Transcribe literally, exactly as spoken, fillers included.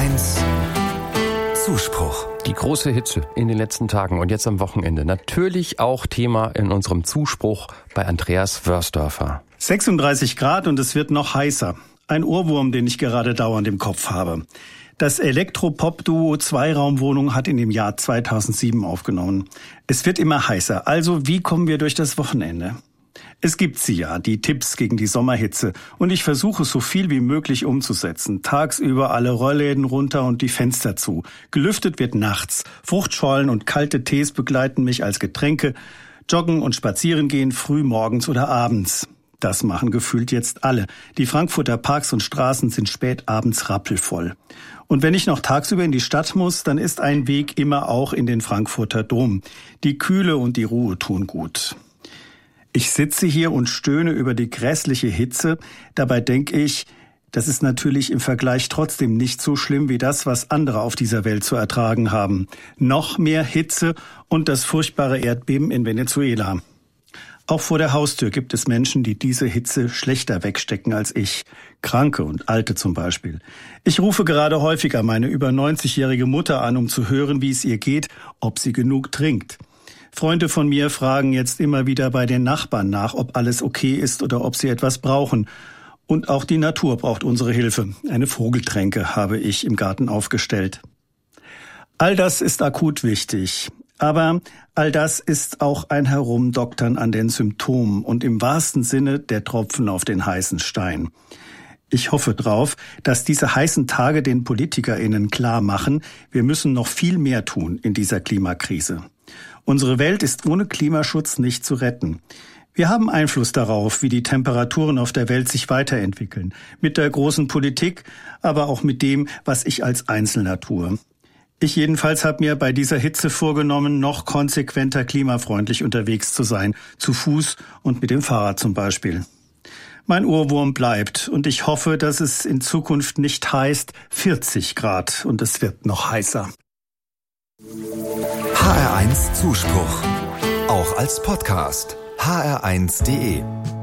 eins Zuspruch. Die große Hitze in den letzten Tagen und jetzt am Wochenende. Natürlich auch Thema in unserem Zuspruch bei Andreas Wörsdorfer. sechsunddreißig Grad und es wird noch heißer. Ein Ohrwurm, den ich gerade dauernd im Kopf habe. Das Elektropop-Duo Zweiraumwohnung hat in dem Jahr zweitausendsieben aufgenommen. Es wird immer heißer. Also wie kommen wir durch das Wochenende? Es gibt sie ja, die Tipps gegen die Sommerhitze. Und ich versuche so viel wie möglich umzusetzen. Tagsüber alle Rollläden runter und die Fenster zu. Gelüftet wird nachts. Fruchtschorlen und kalte Tees begleiten mich als Getränke. Joggen und spazieren gehen früh morgens oder abends. Das machen gefühlt jetzt alle. Die Frankfurter Parks und Straßen sind spät abends rappelvoll. Und wenn ich noch tagsüber in die Stadt muss, dann ist ein Weg immer auch in den Frankfurter Dom. Die Kühle und die Ruhe tun gut. Ich sitze hier und stöhne über die grässliche Hitze. Dabei denke ich, das ist natürlich im Vergleich trotzdem nicht so schlimm wie das, was andere auf dieser Welt zu ertragen haben. Noch mehr Hitze und das furchtbare Erdbeben in Venezuela. Auch vor der Haustür gibt es Menschen, die diese Hitze schlechter wegstecken als ich. Kranke und Alte zum Beispiel. Ich rufe gerade häufiger meine über neunzigjährige Mutter an, um zu hören, wie es ihr geht, ob sie genug trinkt. Freunde von mir fragen jetzt immer wieder bei den Nachbarn nach, ob alles okay ist oder ob sie etwas brauchen. Und auch die Natur braucht unsere Hilfe. Eine Vogeltränke habe ich im Garten aufgestellt. All das ist akut wichtig. Aber all das ist auch ein Herumdoktern an den Symptomen und im wahrsten Sinne der Tropfen auf den heißen Stein. Ich hoffe drauf, dass diese heißen Tage den PolitikerInnen klar machen, wir müssen noch viel mehr tun in dieser Klimakrise. Unsere Welt ist ohne Klimaschutz nicht zu retten. Wir haben Einfluss darauf, wie die Temperaturen auf der Welt sich weiterentwickeln. Mit der großen Politik, aber auch mit dem, was ich als Einzelner tue. Ich jedenfalls habe mir bei dieser Hitze vorgenommen, noch konsequenter klimafreundlich unterwegs zu sein. Zu Fuß und mit dem Fahrrad zum Beispiel. Mein Ohrwurm bleibt und ich hoffe, dass es in Zukunft nicht heißt vierzig Grad und es wird noch heißer. H R eins Zuspruch. Auch als Podcast. H R eins punkt de